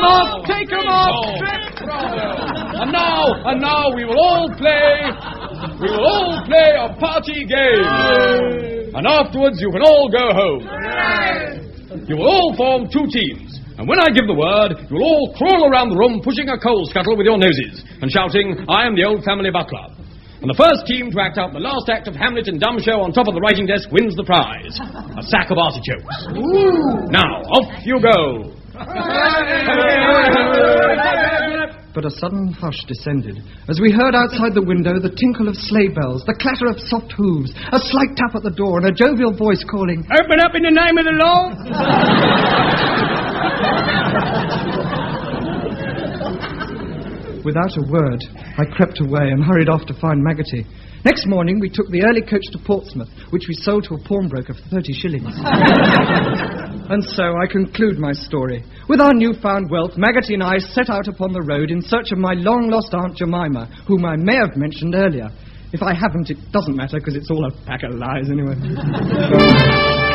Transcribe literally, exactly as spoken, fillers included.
'em off! Take 'em off! And now, and now we will all play, we will all play a party game. And afterwards you can all go home. You will all form two teams. And when I give the word, you will all crawl around the room pushing a coal scuttle with your noses and shouting, I am the old family butler. And the first team to act out the last act of Hamlet and Dumb Show on top of the writing desk wins the prize. A sack of artichokes. Ooh. Now, off you go. But a sudden hush descended as we heard outside the window the tinkle of sleigh bells, the clatter of soft hooves, a slight tap at the door, and a jovial voice calling, Open up in the name of the Lord! Without a word, I crept away and hurried off to find Maggotty. Next morning, we took the early coach to Portsmouth, which we sold to a pawnbroker for thirty shillings. And so I conclude my story. With our newfound wealth, Maggotty and I set out upon the road in search of my long-lost Aunt Jemima, whom I may have mentioned earlier. If I haven't, it doesn't matter, because it's all a pack of lies anyway.